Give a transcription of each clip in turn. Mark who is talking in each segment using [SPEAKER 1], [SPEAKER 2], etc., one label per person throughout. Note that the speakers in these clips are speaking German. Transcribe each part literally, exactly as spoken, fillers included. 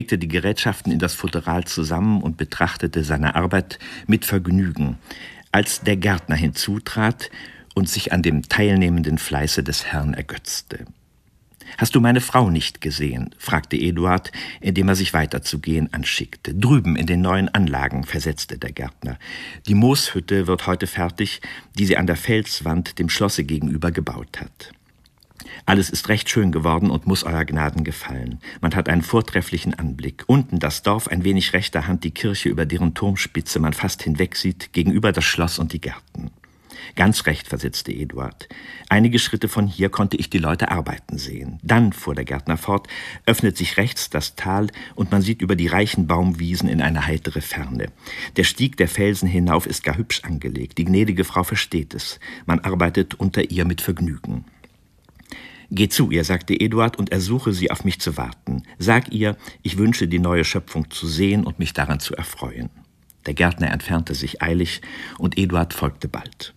[SPEAKER 1] legte die Gerätschaften in das Futteral zusammen und betrachtete seine Arbeit mit Vergnügen, als der Gärtner hinzutrat und sich an dem teilnehmenden Fleiße des Herrn ergötzte. »Hast du meine Frau nicht gesehen?« fragte Eduard, indem er sich weiterzugehen anschickte. »Drüben in den neuen Anlagen«, versetzte der Gärtner. »Die Mooshütte wird heute fertig, die sie an der Felswand dem Schlosse gegenüber gebaut hat. Alles ist recht schön geworden und muss Euer Gnaden gefallen. Man hat einen vortrefflichen Anblick. Unten das Dorf, ein wenig rechter Hand die Kirche, über deren Turmspitze man fast hinwegsieht, gegenüber das Schloss und die Gärten.« »Ganz recht«, versetzte Eduard. »Einige Schritte von hier konnte ich die Leute arbeiten sehen. Dann«, fuhr der Gärtner fort, »öffnet sich rechts das Tal und man sieht über die reichen Baumwiesen in eine heitere Ferne. Der Stieg der Felsen hinauf ist gar hübsch angelegt. Die gnädige Frau versteht es. Man arbeitet unter ihr mit Vergnügen.« »Geh zu ihr«, sagte Eduard, »und ersuche sie, auf mich zu warten. Sag ihr, ich wünsche, die neue Schöpfung zu sehen und mich daran zu erfreuen.« Der Gärtner entfernte sich eilig und Eduard folgte bald.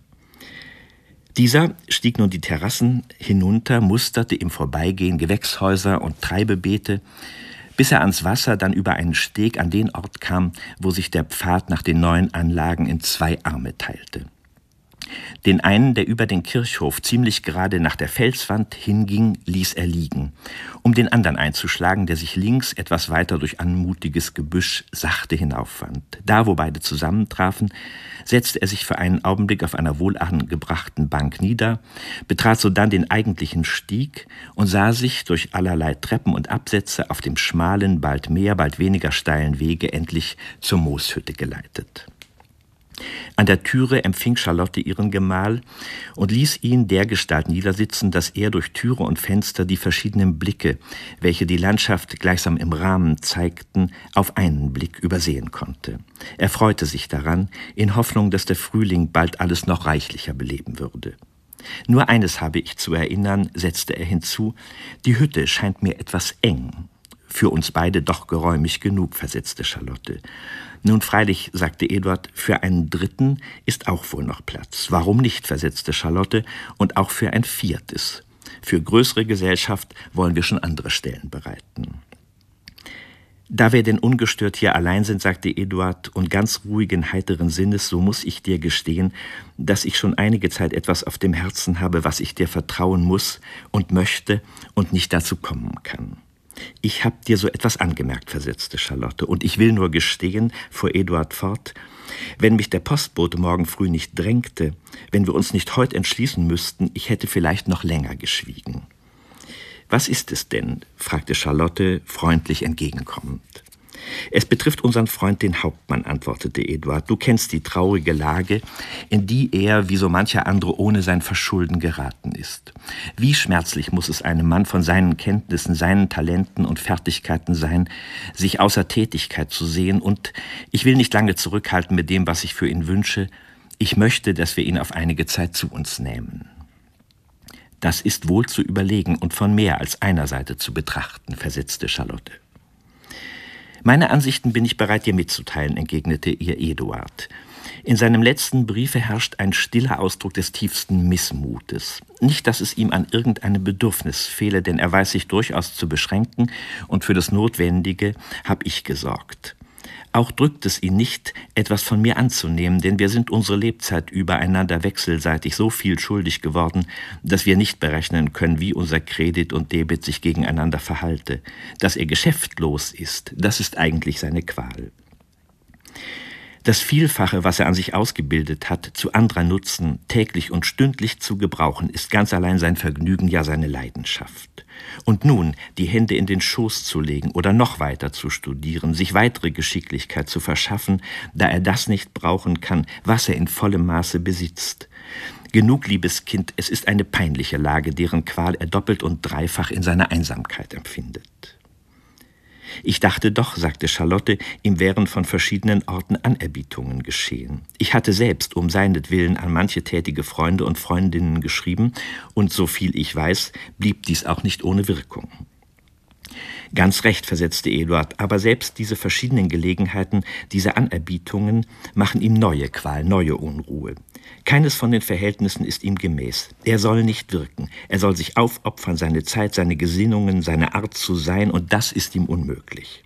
[SPEAKER 1] Dieser stieg nun die Terrassen hinunter, musterte im Vorbeigehen Gewächshäuser und Treibebeete, bis er ans Wasser, dann über einen Steg an den Ort kam, wo sich der Pfad nach den neuen Anlagen in zwei Arme teilte. Den einen, der über den Kirchhof ziemlich gerade nach der Felswand hinging, ließ er liegen, um den anderen einzuschlagen, der sich links etwas weiter durch anmutiges Gebüsch sachte hinaufwand. Da, wo beide zusammentrafen, setzte er sich für einen Augenblick auf einer wohlangebrachten Bank nieder, betrat sodann den eigentlichen Stieg und sah sich durch allerlei Treppen und Absätze auf dem schmalen, bald mehr, bald weniger steilen Wege endlich zur Mooshütte geleitet. An der Türe empfing Charlotte ihren Gemahl und ließ ihn dergestalt niedersitzen, dass er durch Türe und Fenster die verschiedenen Blicke, welche die Landschaft gleichsam im Rahmen zeigten, auf einen Blick übersehen konnte. Er freute sich daran, in Hoffnung, dass der Frühling bald alles noch reichlicher beleben würde. »Nur eines habe ich zu erinnern«, setzte er hinzu, »die Hütte scheint mir etwas eng.« »Für uns beide doch geräumig genug«, versetzte Charlotte. »Nun freilich«, sagte Eduard, »für einen Dritten ist auch wohl noch Platz.« »Warum nicht«, versetzte Charlotte, »und auch für ein Viertes. Für größere Gesellschaft wollen wir schon andere Stellen bereiten.« »Da wir denn ungestört hier allein sind«, sagte Eduard, »und ganz ruhigen, heiteren Sinnes, so muss ich dir gestehen, dass ich schon einige Zeit etwas auf dem Herzen habe, was ich dir vertrauen muss und möchte und nicht dazu kommen kann.« »Ich hab dir so etwas angemerkt«, versetzte Charlotte, »und ich will nur gestehen«, fuhr Eduard fort, »wenn mich der Postbote morgen früh nicht drängte, wenn wir uns nicht heut entschließen müssten, ich hätte vielleicht noch länger geschwiegen.« »Was ist es denn?« fragte Charlotte, freundlich entgegenkommend. »Es betrifft unseren Freund, den Hauptmann«, antwortete Eduard. »Du kennst die traurige Lage, in die er, wie so mancher andere, ohne sein Verschulden geraten ist. Wie schmerzlich muss es einem Mann von seinen Kenntnissen, seinen Talenten und Fertigkeiten sein, sich außer Tätigkeit zu sehen, und ich will nicht lange zurückhalten mit dem, was ich für ihn wünsche. Ich möchte, dass wir ihn auf einige Zeit zu uns nehmen.« »Das ist wohl zu überlegen und von mehr als einer Seite zu betrachten«, versetzte Charlotte. »Meine Ansichten bin ich bereit, dir mitzuteilen«, entgegnete ihr Eduard. »In seinem letzten Briefe herrscht ein stiller Ausdruck des tiefsten Missmutes. Nicht, dass es ihm an irgendeinem Bedürfnis fehle, denn er weiß sich durchaus zu beschränken, und für das Notwendige habe ich gesorgt. Auch drückt es ihn nicht, etwas von mir anzunehmen, denn wir sind unsere Lebzeit über einander wechselseitig so viel schuldig geworden, dass wir nicht berechnen können, wie unser Kredit und Debit sich gegeneinander verhalte. Dass er geschäftlos ist, das ist eigentlich seine Qual. Das Vielfache, was er an sich ausgebildet hat, zu anderer Nutzen, täglich und stündlich zu gebrauchen, ist ganz allein sein Vergnügen, ja seine Leidenschaft. Und nun die Hände in den Schoß zu legen oder noch weiter zu studieren, sich weitere Geschicklichkeit zu verschaffen, da er das nicht brauchen kann, was er in vollem Maße besitzt. Genug, liebes Kind, es ist eine peinliche Lage, deren Qual er doppelt und dreifach in seiner Einsamkeit empfindet.« »Ich dachte doch«, sagte Charlotte, »ihm wären von verschiedenen Orten Anerbietungen geschehen. Ich hatte selbst um seinetwillen an manche tätige Freunde und Freundinnen geschrieben, und soviel ich weiß, blieb dies auch nicht ohne Wirkung.« »Ganz recht«, versetzte Eduard, »aber selbst diese verschiedenen Gelegenheiten, diese Anerbietungen, machen ihm neue Qual, neue Unruhe. Keines von den Verhältnissen ist ihm gemäß. Er soll nicht wirken, er soll sich aufopfern, seine Zeit, seine Gesinnungen, seine Art zu sein, und das ist ihm unmöglich.